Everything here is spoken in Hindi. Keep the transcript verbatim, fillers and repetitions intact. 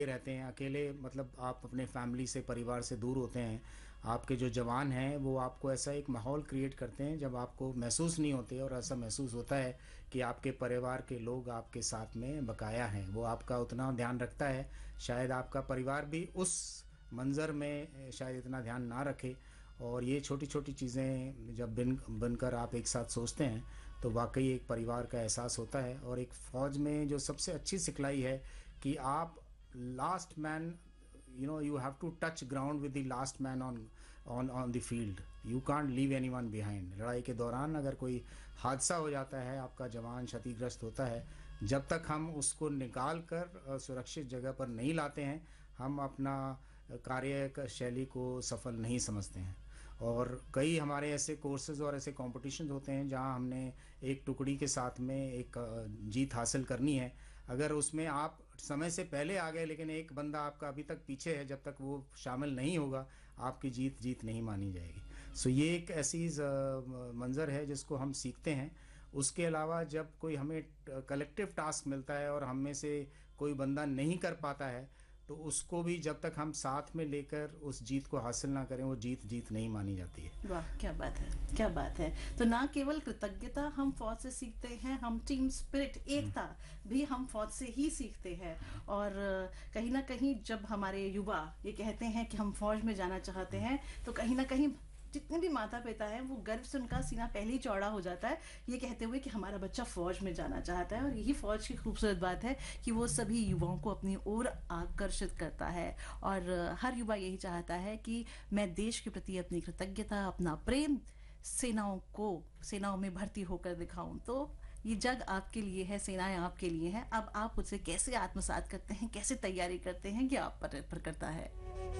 रहते हैं अकेले, मतलब आप अपने फैमिली से, परिवार से दूर होते हैं। आपके जो जवान हैं वो आपको ऐसा एक माहौल क्रिएट करते हैं जब आपको महसूस नहीं होते, और ऐसा महसूस होता है कि आपके परिवार के लोग आपके साथ में बकाया हैं। वो आपका उतना ध्यान रखता है, शायद आपका परिवार भी उस मंज़र में शायद इतना ध्यान ना रखे। और ये छोटी-छोटी चीज़ें जब बिन बनकर आप एक साथ सोचते हैं, तो वाक़ई एक परिवार का एहसास होता है। और एक फ़ौज में जो सबसे अच्छी सिखलाई है कि आप last man, you know, you have to touch ground with the last man on on on the field. You can't leave anyone behind. लड़ाई के दौरान अगर कोई हादसा हो जाता है, आपका जवान क्षतिग्रस्त होता है, जब तक हम उसको निकाल कर अ, सुरक्षित जगह पर नहीं लाते हैं, हम अपना अ, कार्य क शैली को सफल नहीं समझते हैं। और कई हमारे ऐसे कोर्सेज़ और ऐसे कॉम्पिटिशन्स होते हैं जहाँ हमने एक टुकड़ी के साथ में एक अ, जीत हासिल करनी है। अगर उसमें आप समय से पहले आ गए लेकिन एक बंदा आपका अभी तक पीछे है, जब तक वो शामिल नहीं होगा, आपकी जीत जीत नहीं मानी जाएगी। सो ये एक ऐसी ज़ म मंज़र है जिसको हम सीखते हैं। उसके अलावा जब कोई हमें ट कलेक्टिव टास्क मिलता है और हम में से कोई बंदा नहीं कर पाता है, तो उसको भी जब तक हम साथ में लेकर उस जीत को हासिल ना करें, वो जीत जीत नहीं मानी जाती है। वाह! क्या बात है, क्या बात है। तो ना केवल कृतज्ञता हम फ़ौज से सीखते हैं, हम टीम स्पिरिट, हुँ, एकता भी हम फ़ौज से ही सीखते हैं। हुँ, और कहीं न कहीं जब हमारे युवा ये कहते हैं कि हम फ़ौज में जाना चाहते हुँ, हैं, तो कहीं न कहीं जितने भी माता-पिता हैं, वो गर्व से उनका सीना पहले ही चौड़ा हो जाता है, ये कहते हुए कि हमारा बच्चा फ़ौज में जाना चाहता है। और यही फ़ौज की खूबसूरत बात है कि वो सभी युवाओं को अपनी ओर आकर्षित करता है। और हर युवा यही चाहता है कि मैं देश के प्रति अपनी कृतज्ञता, अपना प्रेम सेनाओं को सेनाओं में भर्ती होकर दिखाऊँ। तो ये जंग आपके लिए है, सेनाएँ आपके लिए हैं। अब आप उसे कैसे आत्मसात करते हैं, कैसे तैयारी करते हैं, ये आप पर निर्भर करता है।